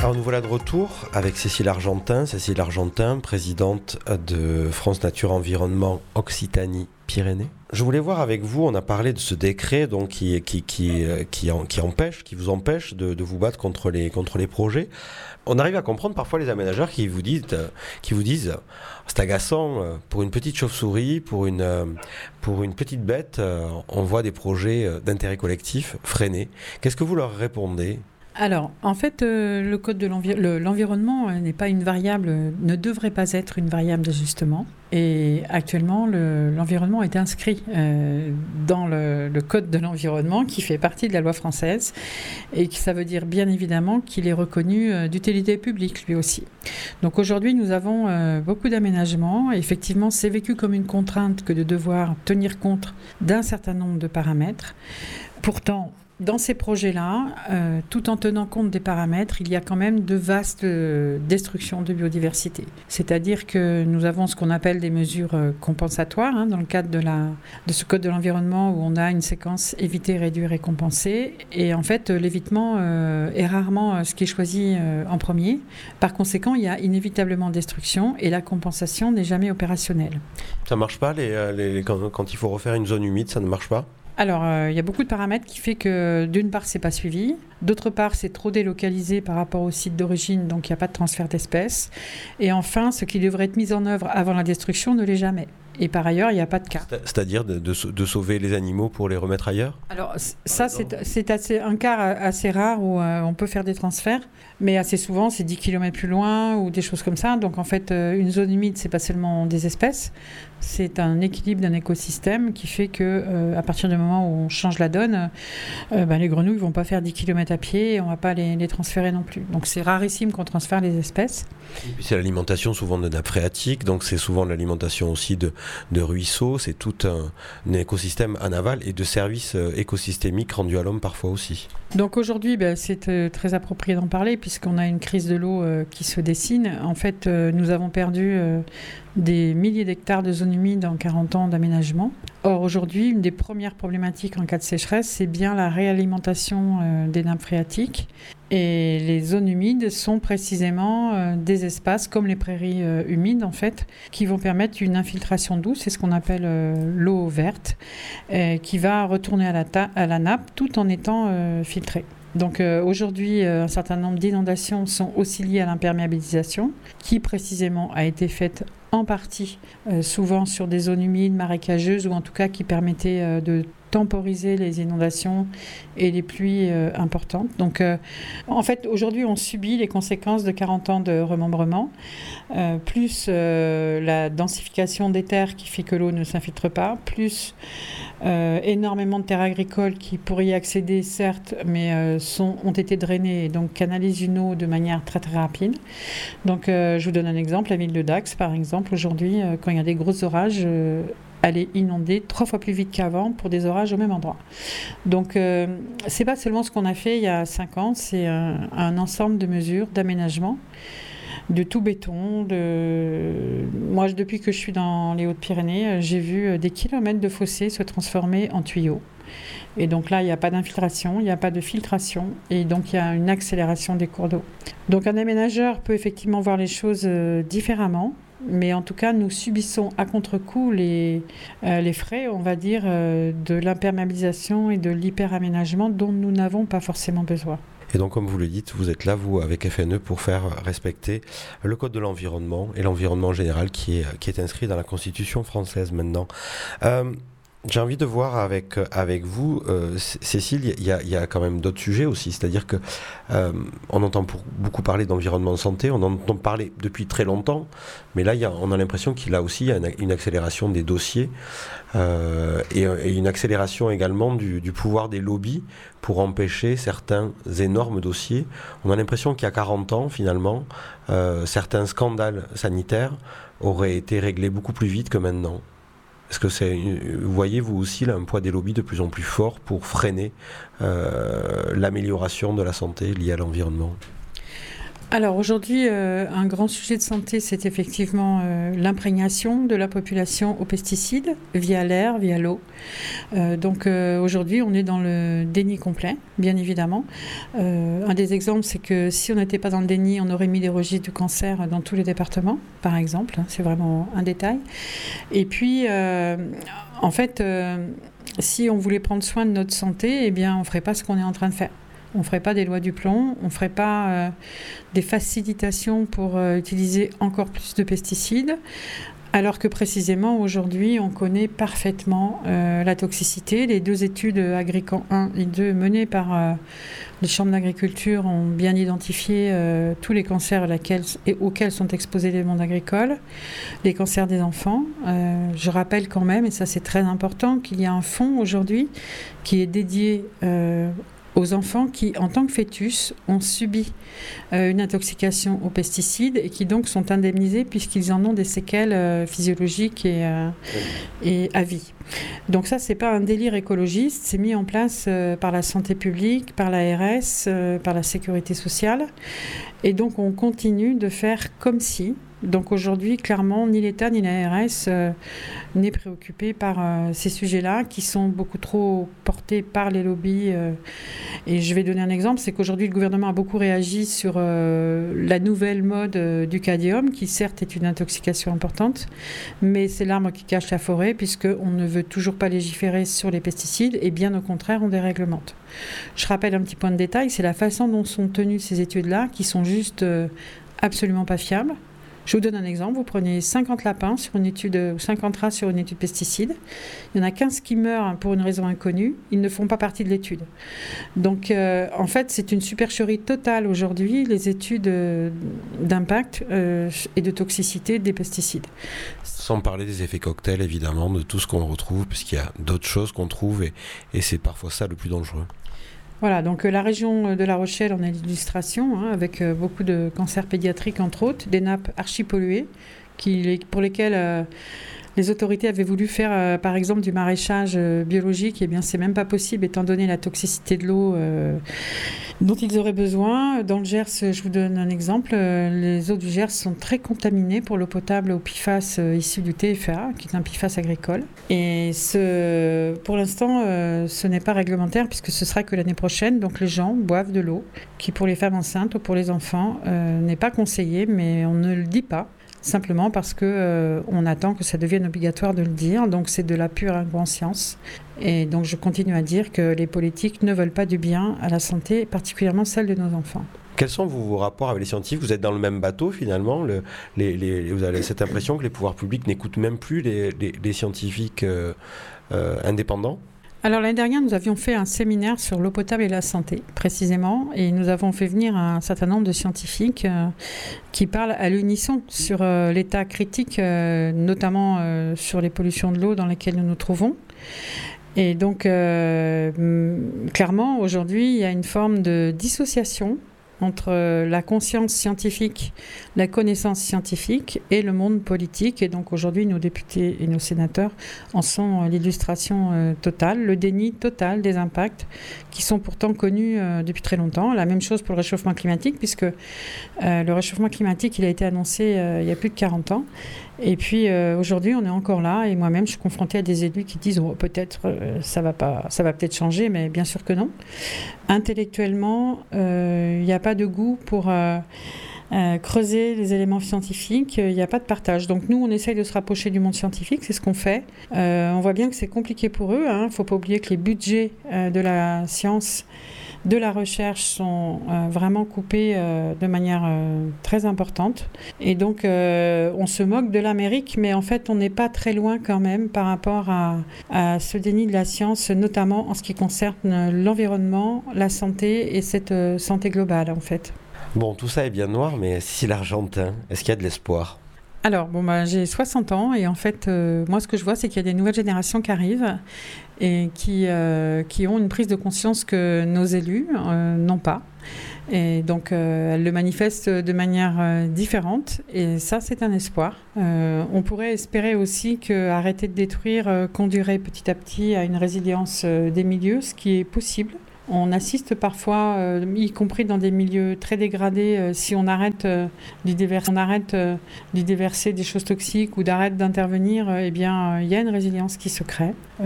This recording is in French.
Alors nous voilà de retour avec Cécile Argentin, présidente de France Nature Environnement Occitanie-Pyrénées. Je voulais voir avec vous, on a parlé de ce décret donc, qui vous empêche de vous battre contre les projets. On arrive à comprendre parfois les aménageurs qui vous disent c'est agaçant, pour une petite chauve-souris, pour une petite bête, on voit des projets d'intérêt collectif freinés. Qu'est-ce que vous leur répondez ? Alors, en fait, le code de l'environnement n'est pas une variable, ne devrait pas être une variable d'ajustement. Et actuellement, l'environnement est inscrit dans le code de l'environnement qui fait partie de la loi française et ça veut dire bien évidemment qu'il est reconnu d'utilité publique lui aussi. Donc aujourd'hui, nous avons beaucoup d'aménagements. Effectivement, c'est vécu comme une contrainte que de devoir tenir compte d'un certain nombre de paramètres. Pourtant, dans ces projets-là, tout en tenant compte des paramètres, il y a quand même de vastes destructions de biodiversité. C'est-à-dire que nous avons ce qu'on appelle des mesures compensatoires dans le cadre de ce code de l'environnement où on a une séquence éviter, réduire et compenser. Et en fait, l'évitement est rarement ce qui est choisi en premier. Par conséquent, il y a inévitablement destruction et la compensation n'est jamais opérationnelle. Ça ne marche pas quand il faut refaire une zone humide, ça ne marche pas ? Alors, il y a beaucoup de paramètres qui fait que, d'une part, c'est pas suivi. D'autre part, c'est trop délocalisé par rapport au site d'origine, donc il n'y a pas de transfert d'espèces. Et enfin, ce qui devrait être mis en œuvre avant la destruction ne l'est jamais. Et par ailleurs, il n'y a pas de cas. C'est-à-dire de sauver les animaux pour les remettre ailleurs ? Alors, ça, c'est un cas assez rare où on peut faire des transferts. Mais assez souvent, c'est 10 km plus loin ou des choses comme ça. Donc, en fait, une zone humide, c'est pas seulement des espèces. C'est un équilibre d'un écosystème qui fait que, à partir du moment où on change la donne, les grenouilles ne vont pas faire 10 km à pied et on ne va pas les transférer non plus. Donc, c'est rarissime qu'on transfère les espèces. Et puis, c'est l'alimentation souvent de nappes phréatiques. Donc, c'est souvent l'alimentation aussi de ruisseaux. C'est tout un écosystème en aval et de services écosystémiques rendus à l'homme parfois aussi. Donc, aujourd'hui, c'est très approprié d'en parler puisqu'on a une crise de l'eau qui se dessine. En fait, nous avons perdu des milliers d'hectares de zones humides en 40 ans d'aménagement. Or, aujourd'hui, une des premières problématiques en cas de sécheresse, c'est bien la réalimentation des nappes phréatiques. Et les zones humides sont précisément des espaces, comme les prairies humides, en fait, qui vont permettre une infiltration douce, c'est ce qu'on appelle l'eau verte, qui va retourner à la nappe tout en étant filtrée. Donc aujourd'hui, un certain nombre d'inondations sont aussi liées à l'imperméabilisation, qui précisément a été faite en partie, souvent sur des zones humides, marécageuses, ou en tout cas qui permettaient de temporiser les inondations et les pluies importantes. Donc, en fait, aujourd'hui, on subit les conséquences de 40 ans de remembrement, plus la densification des terres qui fait que l'eau ne s'infiltre pas, plus énormément de terres agricoles qui pourraient y accéder, certes, mais ont été drainées et donc canalisent une eau de manière très, très rapide. Donc, je vous donne un exemple. La ville de Dax, par exemple, aujourd'hui, quand il y a des gros orages, elle est inondée 3 fois plus vite qu'avant pour des orages au même endroit. Donc, c'est pas seulement ce qu'on a fait il y a 5 ans, c'est un ensemble de mesures d'aménagement, de tout béton. Moi, depuis que je suis dans les Hautes-Pyrénées, j'ai vu des kilomètres de fossés se transformer en tuyaux. Et donc là, il n'y a pas d'infiltration, il n'y a pas de filtration, et donc il y a une accélération des cours d'eau. Donc un aménageur peut effectivement voir les choses différemment, mais en tout cas, nous subissons à contre-coup les frais, on va dire, de l'imperméabilisation et de l'hyperaménagement dont nous n'avons pas forcément besoin. Et donc, comme vous le dites, vous êtes là, vous, avec FNE, pour faire respecter le Code de l'environnement et l'environnement en général qui est inscrit dans la Constitution française maintenant. J'ai envie de voir avec vous, Cécile, il y a quand même d'autres sujets aussi, c'est-à-dire que on entend beaucoup parler d'environnement de santé, on en entend parler depuis très longtemps, mais là on a l'impression qu'il y a aussi une accélération des dossiers et une accélération également du pouvoir des lobbies pour empêcher certains énormes dossiers. On a l'impression qu'il y a 40 ans, finalement, certains scandales sanitaires auraient été réglés beaucoup plus vite que maintenant. Est-ce que voyez-vous aussi là, un poids des lobbies de plus en plus fort pour freiner l'amélioration de la santé liée à l'environnement ? Alors aujourd'hui, un grand sujet de santé, c'est effectivement l'imprégnation de la population aux pesticides via l'air, via l'eau. Donc aujourd'hui, on est dans le déni complet, bien évidemment. Un des exemples, c'est que si on n'était pas dans le déni, on aurait mis des registres du cancer dans tous les départements, par exemple. C'est vraiment un détail. Et puis, en fait, si on voulait prendre soin de notre santé, eh bien, on ne ferait pas ce qu'on est en train de faire. On ne ferait pas des lois du plomb, on ne ferait pas des facilitations pour utiliser encore plus de pesticides, alors que précisément aujourd'hui, on connaît parfaitement la toxicité. Les 2 études Agricon 1 et 2 menées par les chambres d'agriculture ont bien identifié tous les cancers auxquels sont exposés les mondes agricoles, les cancers des enfants. Je rappelle quand même, et ça c'est très important, qu'il y a un fonds aujourd'hui qui est dédié aux enfants qui, en tant que fœtus, ont subi une intoxication aux pesticides et qui donc sont indemnisés puisqu'ils en ont des séquelles physiologiques et à vie. Donc ça, c'est pas un délire écologiste, c'est mis en place par la santé publique, par l'ARS, par la sécurité sociale. Et donc on continue de faire comme si. Donc aujourd'hui, clairement, ni l'État ni l'ARS n'est préoccupé par ces sujets-là qui sont beaucoup trop portés par les lobbies. Et je vais donner un exemple, c'est qu'aujourd'hui, le gouvernement a beaucoup réagi sur la nouvelle mode du cadmium, qui certes est une intoxication importante, mais c'est l'arbre qui cache la forêt, puisqu'on ne veut toujours pas légiférer sur les pesticides, et bien au contraire, on déréglemente. Je rappelle un petit point de détail, c'est la façon dont sont tenues ces études-là, qui sont juste absolument pas fiables. Je vous donne un exemple, vous prenez 50 lapins sur une étude, ou 50 rats sur une étude pesticide. Il y en a 15 qui meurent pour une raison inconnue, ils ne font pas partie de l'étude. Donc en fait, c'est une supercherie totale aujourd'hui, les études d'impact et de toxicité des pesticides. Sans parler des effets cocktails, évidemment, de tout ce qu'on retrouve, puisqu'il y a d'autres choses qu'on trouve, et c'est parfois ça le plus dangereux. Voilà, donc la région de La Rochelle en est l'illustration, avec beaucoup de cancers pédiatriques, entre autres, des nappes archipolluées, pour lesquelles les autorités avaient voulu faire, par exemple, du maraîchage biologique. Eh bien, c'est même pas possible, étant donné la toxicité de l'eau dont ils auraient besoin. Dans le Gers, je vous donne un exemple, les eaux du Gers sont très contaminées pour l'eau potable au PFAS issu du TFA, qui est un PFAS agricole. Et pour l'instant, ce n'est pas réglementaire, puisque ce sera que l'année prochaine. Donc les gens boivent de l'eau, qui pour les femmes enceintes ou pour les enfants n'est pas conseillé, mais on ne le dit pas. Simplement parce qu'on attend que ça devienne obligatoire de le dire. Donc c'est de la pure inconscience. Et donc je continue à dire que les politiques ne veulent pas du bien à la santé, particulièrement celle de nos enfants. Quels sont vos rapports avec les scientifiques ? Vous êtes dans le même bateau finalement. Vous avez cette impression que les pouvoirs publics n'écoutent même plus les scientifiques indépendants ? Alors l'année dernière, nous avions fait un séminaire sur l'eau potable et la santé, précisément, et nous avons fait venir un certain nombre de scientifiques qui parlent à l'unisson sur l'état critique, notamment sur les pollutions de l'eau dans lesquelles nous nous trouvons. Et donc, clairement, aujourd'hui, il y a une forme de dissociation entre la conscience scientifique, la connaissance scientifique et le monde politique. Et donc aujourd'hui, nos députés et nos sénateurs en sont l'illustration totale, le déni total des impacts qui sont pourtant connus depuis très longtemps. La même chose pour le réchauffement climatique, puisque le réchauffement climatique, il a été annoncé il y a plus de 40 ans. Et puis aujourd'hui, on est encore là, et moi-même, je suis confrontée à des élus qui disent peut-être ça va peut-être changer, mais bien sûr que non. Intellectuellement, il n'y a pas de goût pour creuser les éléments scientifiques, il n'y a pas de partage. Donc nous, on essaye de se rapprocher du monde scientifique, c'est ce qu'on fait. On voit bien que c'est compliqué pour eux. Il ne faut pas oublier que les budgets de la science, de la recherche sont vraiment coupés de manière très importante. Et donc, on se moque de l'Amérique, mais en fait, on n'est pas très loin quand même par rapport à ce déni de la science, notamment en ce qui concerne l'environnement, la santé et cette santé globale, en fait. Bon, tout ça est bien noir, mais si l'Argentin, est-ce qu'il y a de l'espoir ? Alors, j'ai 60 ans et en fait, moi, ce que je vois, c'est qu'il y a des nouvelles générations qui arrivent et qui ont une prise de conscience que nos élus n'ont pas. Et donc, elles le manifestent de manière différente. Et ça, c'est un espoir. On pourrait espérer aussi qu'arrêter de détruire conduirait petit à petit à une résilience des milieux, ce qui est possible. On assiste parfois, y compris dans des milieux très dégradés, si on arrête d'y déverser des choses toxiques ou d'arrête d'intervenir, il y a une résilience qui se crée.